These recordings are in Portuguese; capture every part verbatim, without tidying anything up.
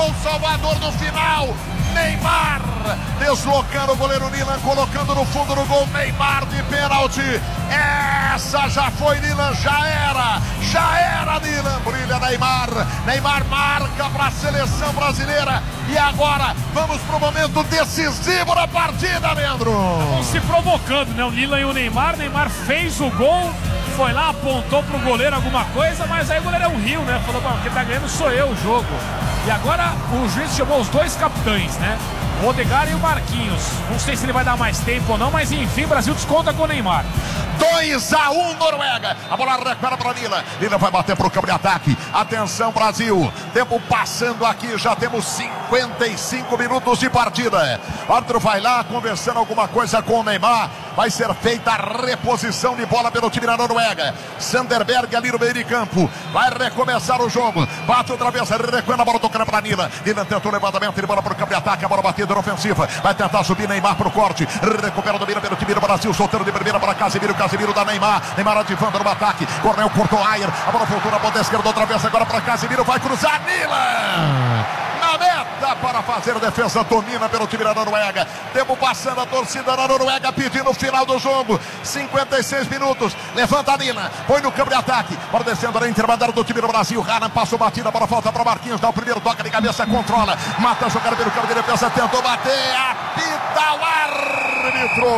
gol salvador no final. Neymar deslocando o goleiro Nilan, colocando no fundo do gol. Neymar de pênalti. Essa já foi, Nilan, já era, já era, Nilan. Brilha Neymar, Neymar marca para a seleção brasileira. E agora vamos para o momento decisivo da partida, Leandro. Estão se provocando, né? O Nilan e o Neymar. Neymar fez o gol, foi lá, apontou pro goleiro alguma coisa, mas aí o goleiro é um rio, né? Falou, bom, quem tá ganhando sou eu o jogo. E agora o juiz chamou os dois capitães, né? O Odegaard e o Marquinhos. Não sei se ele vai dar mais tempo ou não, mas enfim, o Brasil desconta com o Neymar. dois a um Noruega. A bola recupera para Nilan. Nilan vai bater para o campo de ataque. Atenção, Brasil. Tempo passando aqui. Já temos cinquenta e cinco minutos de partida. O árbitro vai lá conversando alguma coisa com o Neymar. Vai ser feita a reposição de bola pelo time da Noruega. Sanderberg ali no meio de campo. Vai recomeçar o jogo. Bate outra vez. Recuando a bola tocando para Nilan. Nilan tentou o levantamento de bola para o campo de ataque. A bola batida na ofensiva. Vai tentar subir Neymar para o corte. Recupera o domínio pelo time do Brasil. Soltando de primeira para Casemiro. Casemiro da Neymar. Neymar ativando no ataque. Cornel cortou Ayer. A bola voltou na ponta esquerda outra vez. Agora para Casemiro. Vai cruzar Nilan. Na meta para fazer a defesa. Domina pelo time da Noruega. Tempo passando. A torcida da Noruega pedindo o final do jogo. cinquenta e seis minutos. Levanta a Nilan. Põe no campo de ataque. Bola descendo na intermediária do time do Brasil. Haaland passou batida. Para falta para Marquinhos. Dá o primeiro toque de cabeça. Controla. Mata a jogada pelo campo de defesa. Tentou bater. Apita o árbitro.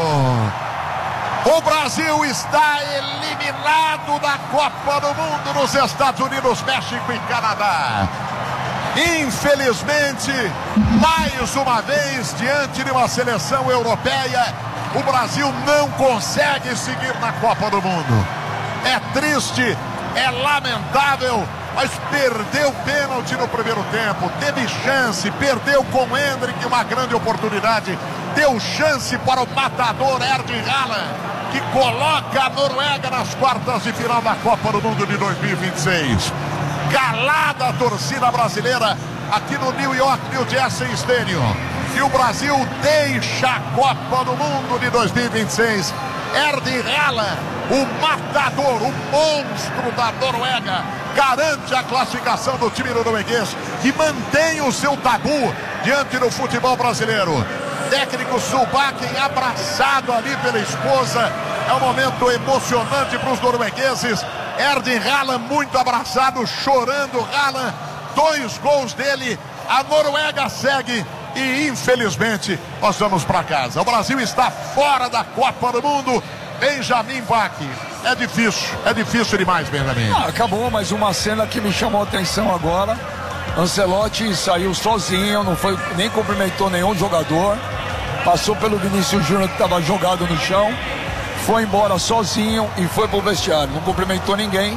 O Brasil está eliminado da Copa do Mundo nos Estados Unidos, México e Canadá. Infelizmente, mais uma vez, diante de uma seleção europeia, o Brasil não consegue seguir na Copa do Mundo. É triste, é lamentável, mas perdeu pênalti no primeiro tempo. Teve chance, perdeu com o Endrick uma grande oportunidade. Deu chance para o matador Erling Haaland, que coloca a Noruega nas quartas de final da Copa do Mundo de dois mil e vinte e seis. Calada a torcida brasileira aqui no New York, New Jersey Stadium. E o Brasil deixa a Copa do Mundo de dois mil e vinte e seis. Erling Haaland, o matador, o monstro da Noruega, garante a classificação do time norueguês, que mantém o seu tabu diante do futebol brasileiro. Técnico Solbakken abraçado ali pela esposa. É um momento emocionante para os noruegueses. Erling Haaland muito abraçado, chorando. Haaland, dois gols dele. A Noruega segue e infelizmente nós vamos para casa. O Brasil está fora da Copa do Mundo. Benjamin Bach. É difícil, é difícil demais, Benjamin. Ah, acabou, mas uma cena que me chamou a atenção agora. Ancelotti saiu sozinho, não foi, nem cumprimentou nenhum jogador. Passou pelo Vinícius Júnior, que estava jogado no chão. Foi embora sozinho e foi pro vestiário. Não cumprimentou ninguém.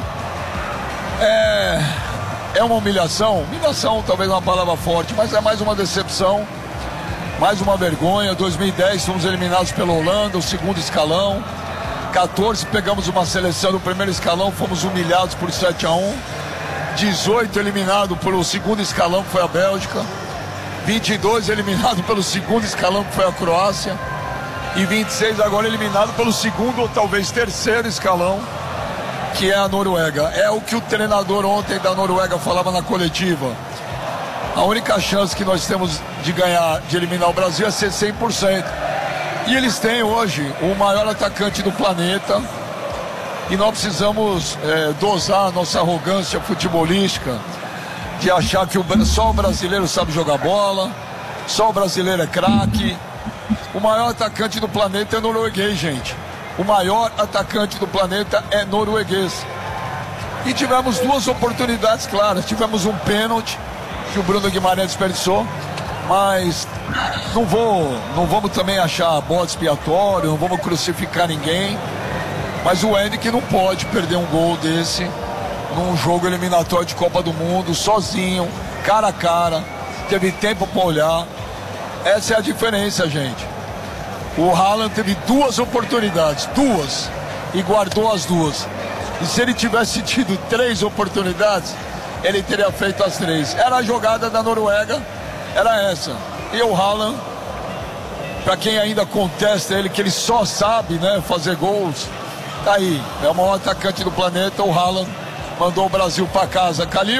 É, é uma humilhação. Humilhação talvez uma palavra forte, mas é mais uma decepção. Mais uma vergonha. dois mil e dez fomos eliminados pela Holanda, o segundo escalão. quatorze pegamos uma seleção do primeiro escalão, fomos humilhados por sete a um. dezoito eliminado pelo segundo escalão, que foi a Bélgica. vinte e dois eliminado pelo segundo escalão, que foi a Croácia. E vinte e seis agora eliminado pelo segundo ou talvez terceiro escalão, que é a Noruega. É o que o treinador ontem da Noruega falava na coletiva. A única chance que nós temos de ganhar, de eliminar o Brasil, é ser cem por cento. E eles têm hoje o maior atacante do planeta. E nós precisamos é, dosar a nossa arrogância futebolística de achar que o, só o brasileiro sabe jogar bola, só o brasileiro é craque. O maior atacante do planeta é norueguês, gente. O maior atacante do planeta é norueguês. E tivemos duas oportunidades claras. Tivemos um pênalti que o Bruno Guimarães desperdiçou, mas não vou, não vamos também achar bode expiatório, não vamos crucificar ninguém. Mas o Endrick não pode perder um gol desse num jogo eliminatório de Copa do Mundo, sozinho, cara a cara, teve tempo para olhar. Essa é a diferença, gente. O Haaland teve duas oportunidades, duas, e guardou as duas. E se ele tivesse tido três oportunidades, ele teria feito as três. Era a jogada da Noruega, era essa. E o Haaland, para quem ainda contesta ele, que ele só sabe, né, fazer gols, tá aí. É o maior atacante do planeta, o Haaland mandou o Brasil para casa. Calil.